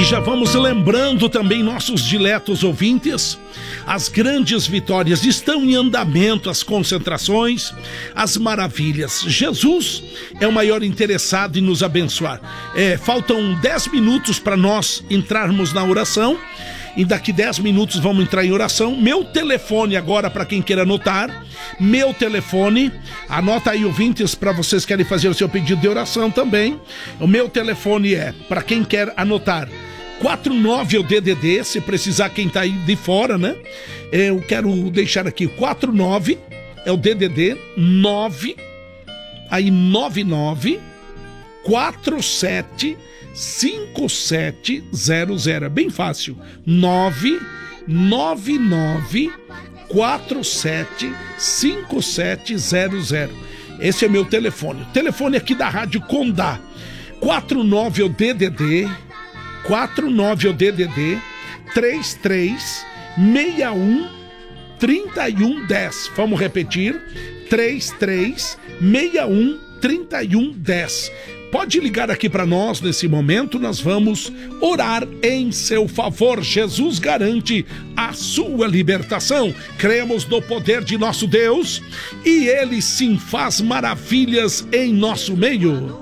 E já vamos lembrando também nossos diletos ouvintes, as grandes vitórias estão em andamento, as concentrações, as maravilhas. Jesus é o maior interessado em nos abençoar. Faltam 10 minutos para nós entrarmos na oração. E daqui 10 minutos vamos entrar em oração. Meu telefone agora, para quem queira anotar, meu telefone, anota aí, ouvintes, para vocês que querem fazer o seu pedido de oração também. O meu telefone é, para quem quer anotar, 49 é o DDD, se precisar, quem tá aí de fora, né? Eu quero deixar aqui, 49 é o DDD, 9, aí 99 47 5700, bem fácil, 999 47 5700. Esse é meu telefone, o telefone aqui da Rádio Condá. 49 é o DDD, 3361 3110. Vamos repetir, 3361 3110. Pode ligar aqui para nós nesse momento, nós vamos orar em seu favor. Jesus garante a sua libertação. Cremos no poder de nosso Deus e Ele sim faz maravilhas em nosso meio.